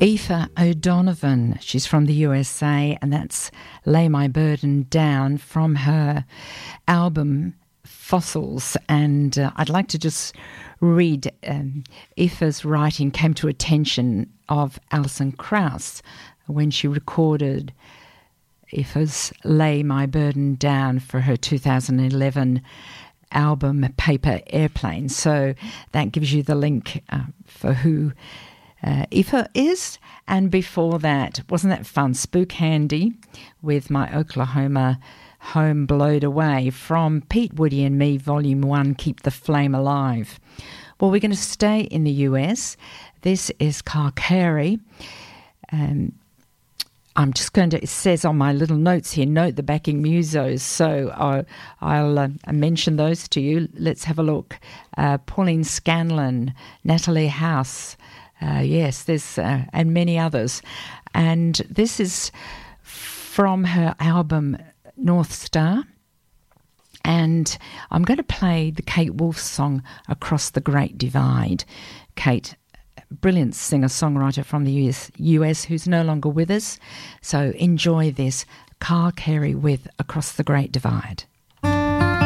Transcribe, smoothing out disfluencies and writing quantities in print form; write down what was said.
Aoife O'Donovan, she's from the USA, and that's Lay My Burden Down from her album Fossils. And I'd like to just read Aoife's writing came to attention of Alison Krauss when she recorded Aoife's Lay My Burden Down for her 2011 album Paper Airplane. So that gives you the link for who Aoife is. And before that, wasn't that fun? Spook Handy with My Oklahoma Home Blowed Away from Pete, Woody and Me, Volume 1, Keep the Flame Alive. Well, we're going to stay in the US. This is Carl Carey. I'm just going to, it says on my little notes here, note the backing musos. So I'll mention those to you. Let's have a look. Pauline Scanlon, Natalie House, yes, there's and many others. And this is from her album North Star. And I'm going to play the Kate Wolf song Across the Great Divide. Kate, brilliant singer-songwriter from the US who's no longer with us. So enjoy this. Carl Carey with Across the Great Divide.